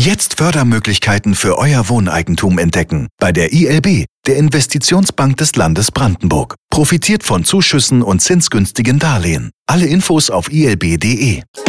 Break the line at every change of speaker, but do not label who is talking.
Jetzt Fördermöglichkeiten für euer Wohneigentum entdecken. Bei der ILB, der Investitionsbank des Landes Brandenburg. Profitiert von Zuschüssen und zinsgünstigen Darlehen. Alle Infos auf ilb.de.